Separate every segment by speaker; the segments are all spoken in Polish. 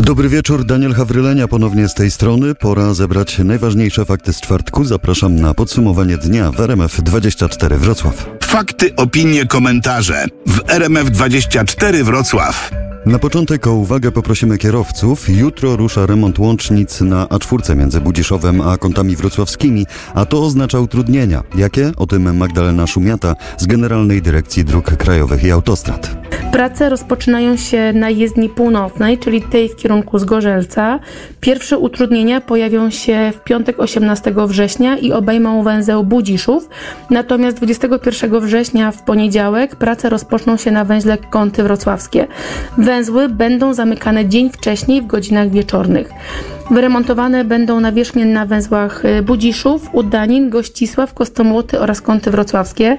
Speaker 1: Dobry wieczór, Daniel Hawrylenia ponownie z tej strony. Pora zebrać najważniejsze fakty z czwartku. Zapraszam na podsumowanie dnia w RMF24 Wrocław.
Speaker 2: Fakty, opinie, komentarze w RMF24 Wrocław.
Speaker 1: Na początek o uwagę poprosimy kierowców. Jutro rusza remont łącznic na A4 między Budziszowem a Kątami Wrocławskimi, a to oznacza utrudnienia. Jakie? O tym Magdalena Szumiata z Generalnej Dyrekcji Dróg Krajowych i Autostrad.
Speaker 3: Prace rozpoczynają się na jezdni północnej, czyli tej w kierunku Zgorzelca. Pierwsze utrudnienia pojawią się w piątek 18 września i obejmą węzeł Budziszów. Natomiast 21 września w poniedziałek prace rozpoczną się na węźle Kąty Wrocławskie. Węzły będą zamykane dzień wcześniej w godzinach wieczornych. Wyremontowane będą nawierzchnie na węzłach Budziszów, Udanin, Gościsław, Kostomłoty oraz Kąty Wrocławskie.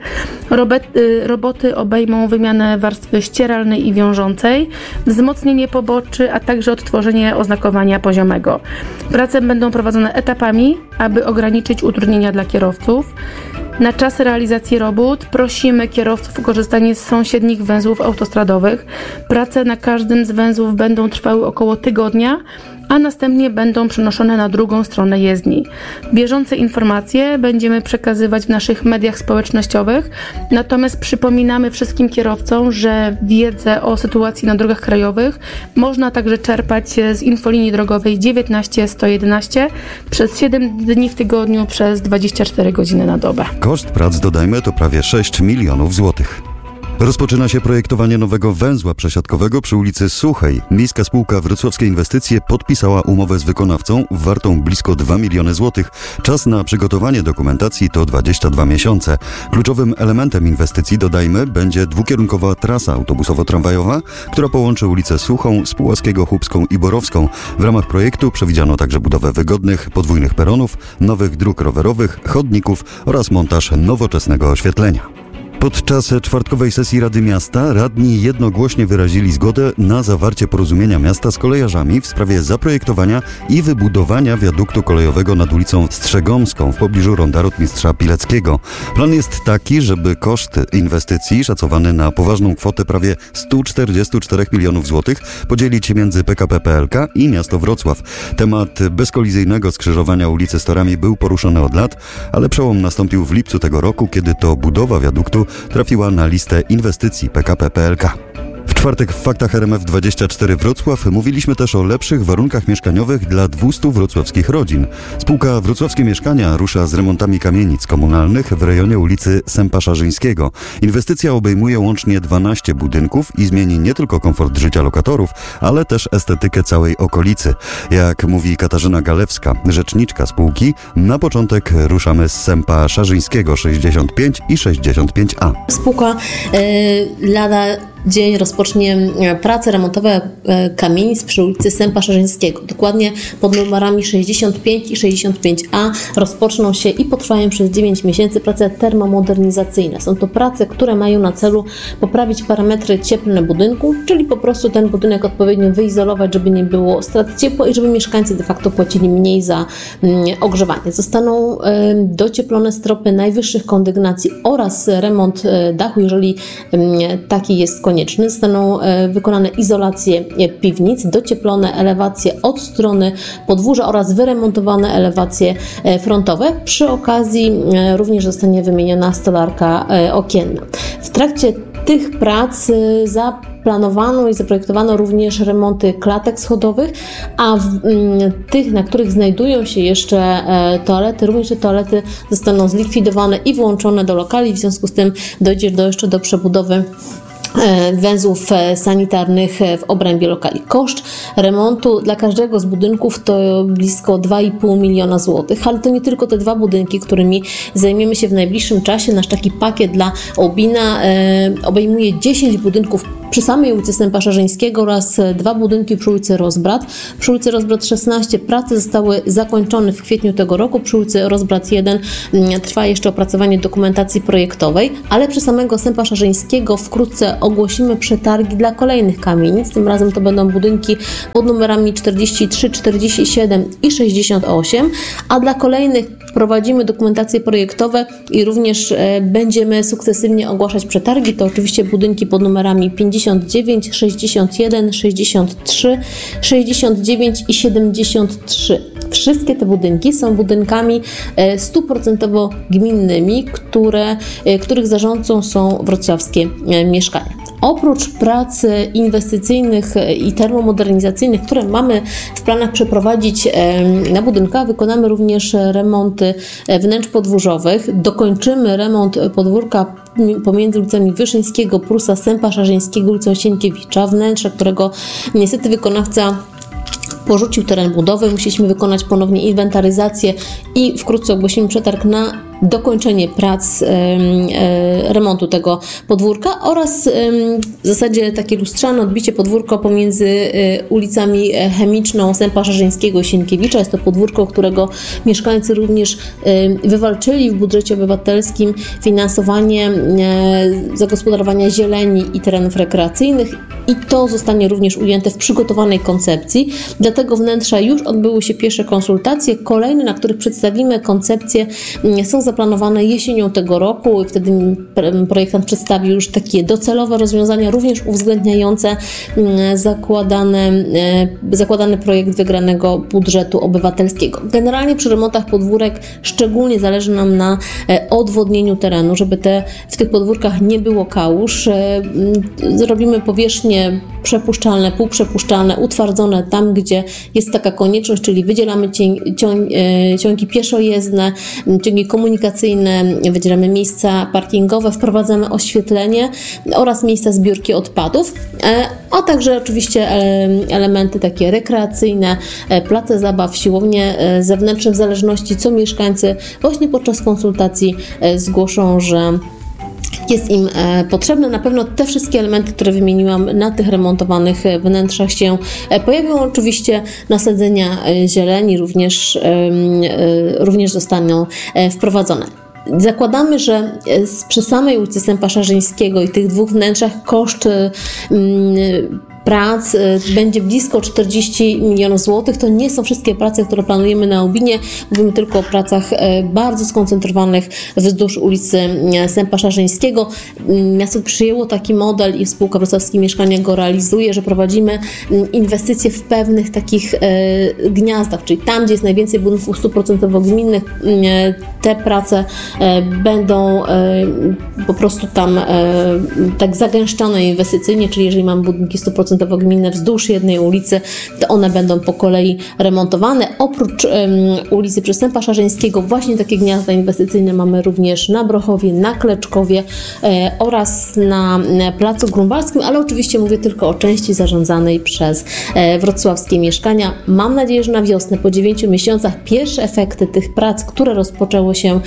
Speaker 3: Roboty obejmą wymianę warstwy ścieralnej i wiążącej, wzmocnienie poboczy, a także odtworzenie oznakowania poziomego. Prace będą prowadzone etapami, aby ograniczyć utrudnienia dla kierowców. Na czas realizacji robót prosimy kierowców o korzystanie z sąsiednich węzłów autostradowych. Prace na każdym z węzłów będą trwały około tygodnia, a następnie będą przenoszone na drugą stronę jezdni. Bieżące informacje będziemy przekazywać w naszych mediach społecznościowych, natomiast przypominamy wszystkim kierowcom, że wiedzę o sytuacji na drogach krajowych można także czerpać z infolinii drogowej 19 111 przez 7 dni w tygodniu przez 24 godziny na dobę.
Speaker 1: Koszt prac, dodajmy, to prawie 6 milionów złotych. Rozpoczyna się projektowanie nowego węzła przesiadkowego przy ulicy Suchej. Miejska Spółka Wrocławskie Inwestycje podpisała umowę z wykonawcą wartą blisko 2 miliony złotych. Czas na przygotowanie dokumentacji to 22 miesiące. Kluczowym elementem inwestycji, dodajmy, będzie dwukierunkowa trasa autobusowo-tramwajowa, która połączy ulicę Suchą z Puławskiego, Chłupską i Borowską. W ramach projektu przewidziano także budowę wygodnych, podwójnych peronów, nowych dróg rowerowych, chodników oraz montaż nowoczesnego oświetlenia. Podczas czwartkowej sesji Rady Miasta radni jednogłośnie wyrazili zgodę na zawarcie porozumienia miasta z kolejarzami w sprawie zaprojektowania i wybudowania wiaduktu kolejowego nad ulicą Strzegomską w pobliżu ronda rotmistrza Pileckiego. Plan jest taki, żeby koszt inwestycji szacowany na poważną kwotę prawie 144 milionów złotych podzielić między PKP PLK i miasto Wrocław. Temat bezkolizyjnego skrzyżowania ulicy z torami był poruszany od lat, ale przełom nastąpił w lipcu tego roku, kiedy to budowa wiaduktu trafiła na listę inwestycji PKP PLK. W czwartek w Faktach RMF24 Wrocław mówiliśmy też o lepszych warunkach mieszkaniowych dla 200 wrocławskich rodzin. Spółka Wrocławskie Mieszkania rusza z remontami kamienic komunalnych w rejonie ulicy Sępa Szarzyńskiego. Inwestycja obejmuje łącznie 12 budynków i zmieni nie tylko komfort życia lokatorów, ale też estetykę całej okolicy. Jak mówi Katarzyna Galewska, rzeczniczka spółki, na początek ruszamy z Sępa Szarzyńskiego 65 i 65A.
Speaker 4: Spółka lada dzień rozpocznie prace remontowe kamienic przy ulicy Sępa Szarzyńskiego. Dokładnie pod numerami 65 i 65A rozpoczną się i potrwają przez 9 miesięcy prace termomodernizacyjne. Są to prace, które mają na celu poprawić parametry cieplne budynku, czyli po prostu ten budynek odpowiednio wyizolować, żeby nie było strat ciepła i żeby mieszkańcy de facto płacili mniej za ogrzewanie. Zostaną docieplone stropy najwyższych kondygnacji oraz remont dachu, jeżeli taki jest konieczny. Zostaną wykonane izolacje piwnic, docieplone elewacje od strony podwórza oraz wyremontowane elewacje frontowe. Przy okazji również zostanie wymieniona stolarka okienna. W trakcie tych prac zaplanowano i zaprojektowano również remonty klatek schodowych, a tych, na których znajdują się jeszcze toalety, również te toalety zostaną zlikwidowane i włączone do lokali. W związku z tym dojdzie jeszcze do przebudowy węzłów sanitarnych w obrębie lokali. Koszt remontu dla każdego z budynków to blisko 2,5 miliona złotych, ale to nie tylko te dwa budynki, którymi zajmiemy się w najbliższym czasie. Nasz taki pakiet dla Obina obejmuje 10 budynków przy samej ulicy Sępa Szarzyńskiego oraz 2 budynki przy ulicy Rozbrat. Przy ulicy Rozbrat 16 prace zostały zakończone w kwietniu tego roku. Przy ulicy Rozbrat 1 trwa jeszcze opracowanie dokumentacji projektowej, ale przy samego Sępa Szarzyńskiego wkrótce ogłosimy przetargi dla kolejnych kamienic. Tym razem to będą budynki pod numerami 43, 47 i 68, a dla kolejnych prowadzimy dokumentacje projektowe i również będziemy sukcesywnie ogłaszać przetargi. To oczywiście budynki pod numerami 50, 69, 61, 63, 69 i 73. Wszystkie te budynki są budynkami 100% gminnymi, których zarządcą są wrocławskie mieszkania. Oprócz prac inwestycyjnych i termomodernizacyjnych, które mamy w planach przeprowadzić na budynkach, wykonamy również remonty wnętrz podwórzowych. Dokończymy remont podwórka pomiędzy ulicami Wyszyńskiego, Prusa, Sępa Szarzyńskiego, ulicą Sienkiewicza, wnętrze, którego niestety wykonawca porzucił teren budowy. Musieliśmy wykonać ponownie inwentaryzację i wkrótce ogłosimy przetarg na dokończenie prac remontu tego podwórka oraz w zasadzie takie lustrzane odbicie podwórka pomiędzy ulicami Chemiczną, Sępa Szarzyńskiego i Sienkiewicza. Jest to podwórko, którego mieszkańcy również wywalczyli w budżecie obywatelskim finansowanie zagospodarowania zieleni i terenów rekreacyjnych i to zostanie również ujęte w przygotowanej koncepcji. Dlatego wnętrza już odbyły się pierwsze konsultacje. Kolejne, na których przedstawimy koncepcję, są zaplanowane jesienią tego roku i wtedy projektant przedstawi już takie docelowe rozwiązania, również uwzględniające zakładany projekt wygranego budżetu obywatelskiego. Generalnie przy remontach podwórek szczególnie zależy nam na odwodnieniu terenu, żeby w tych podwórkach nie było kałuż. Zrobimy powierzchnie przepuszczalne, półprzepuszczalne, utwardzone tam, gdzie jest taka konieczność, czyli wydzielamy ciągi pieszojezdne, ciągi komunikacyjne, wydzielamy miejsca parkingowe, wprowadzamy oświetlenie oraz miejsca zbiórki odpadów, a także oczywiście elementy takie rekreacyjne, place zabaw, siłownie zewnętrzne, w zależności co mieszkańcy właśnie podczas konsultacji zgłoszą, że jest im potrzebne. Na pewno te wszystkie elementy, które wymieniłam na tych remontowanych wnętrzach się pojawią. Oczywiście nasadzenia zieleni również zostaną wprowadzone. Zakładamy, że przy samej ulicy Sępa Szarzyńskiego i tych dwóch wnętrzach koszt prac będzie blisko 40 milionów złotych. To nie są wszystkie prace, które planujemy na Aubinie. Mówimy tylko o pracach bardzo skoncentrowanych wzdłuż ulicy Sępa Szarzyńskiego. Miasto przyjęło taki model i spółka Wrocławskie Mieszkania go realizuje, że prowadzimy inwestycje w pewnych takich gniazdach, czyli tam, gdzie jest najwięcej budynków 100% gminnych, te prace będą po prostu tam tak zagęszczone inwestycyjnie, czyli jeżeli mamy budynki 100% gminne wzdłuż jednej ulicy, to one będą po kolei remontowane. Oprócz ulicy przy Sępa Szarzyńskiego właśnie takie gniazda inwestycyjne mamy również na Brochowie, na Kleczkowie oraz na Placu Grunwaldzkim, ale oczywiście mówię tylko o części zarządzanej przez Wrocławskie Mieszkania. Mam nadzieję, że na wiosnę, po 9 miesiącach, pierwsze efekty tych prac, które rozpoczęły się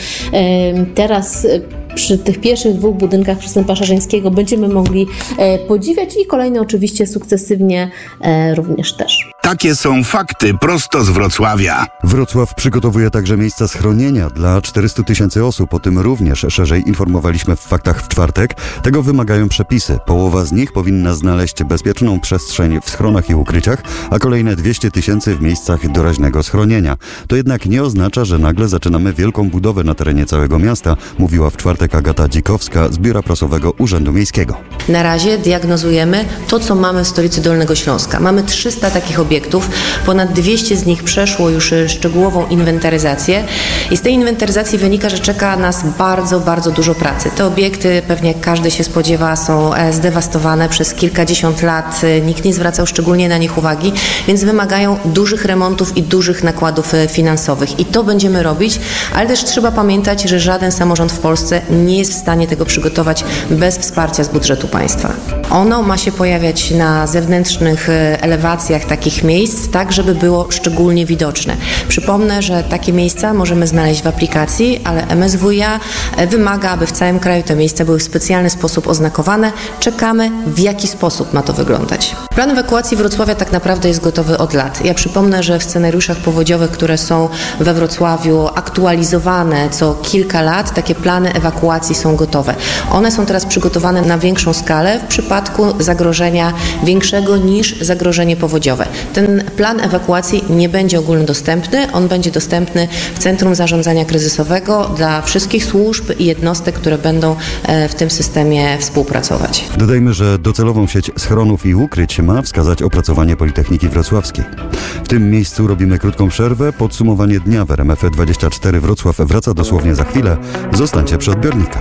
Speaker 4: teraz przy tych pierwszych dwóch budynkach przy Sępa Szarzyńskiego, będziemy mogli podziwiać i kolejne oczywiście sukcesywnie również też.
Speaker 2: Takie są fakty prosto z Wrocławia.
Speaker 1: Wrocław przygotowuje także miejsca schronienia dla 400 000 osób. O tym również szerzej informowaliśmy w Faktach w czwartek. Tego wymagają przepisy. Połowa z nich powinna znaleźć bezpieczną przestrzeń w schronach i ukryciach, a kolejne 200 000 w miejscach doraźnego schronienia. To jednak nie oznacza, że nagle zaczynamy wielką budowę na terenie całego miasta, mówiła w czwartek Agata Dzikowska z Biura Prasowego Urzędu Miejskiego.
Speaker 5: Na razie diagnozujemy to, co mamy w stolicy Dolnego Śląska. Mamy 300 takich obiektów, ponad 200 z nich przeszło już szczegółową inwentaryzację i z tej inwentaryzacji wynika, że czeka nas bardzo, bardzo dużo pracy. Te obiekty, pewnie jak każdy się spodziewa, są zdewastowane przez kilkadziesiąt lat, nikt nie zwracał szczególnie na nich uwagi, więc wymagają dużych remontów i dużych nakładów finansowych i to będziemy robić, ale też trzeba pamiętać, że żaden samorząd w Polsce nie jest w stanie tego przygotować bez wsparcia z budżetu państwa. Ono ma się pojawiać na zewnętrznych elewacjach takich miejsc, tak żeby było szczególnie widoczne. Przypomnę, że takie miejsca możemy znaleźć w aplikacji, ale MSWiA wymaga, aby w całym kraju te miejsca były w specjalny sposób oznakowane. Czekamy, w jaki sposób ma to wyglądać. Plan ewakuacji Wrocławia tak naprawdę jest gotowy od lat. Ja przypomnę, że w scenariuszach powodziowych, które są we Wrocławiu aktualizowane co kilka lat, takie plany ewakuacji są gotowe. One są teraz przygotowane na większą skalę w przypadku zagrożenia większego niż zagrożenie powodziowe. Ten plan ewakuacji nie będzie ogólnodostępny, on będzie dostępny w Centrum Zarządzania Kryzysowego dla wszystkich służb i jednostek, które będą w tym systemie współpracować.
Speaker 1: Dodajmy, że docelową sieć schronów i ukryć ma wskazać opracowanie Politechniki Wrocławskiej. W tym miejscu robimy krótką przerwę. Podsumowanie dnia w RMF24 Wrocław wraca dosłownie za chwilę. Zostańcie przy odbiornikach.